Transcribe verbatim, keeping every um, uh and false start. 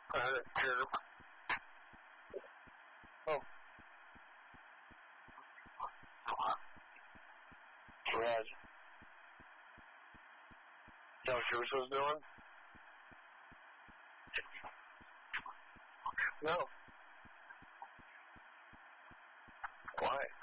Uh, here. Oh. Roger. Is that what yours was doing? No. Why?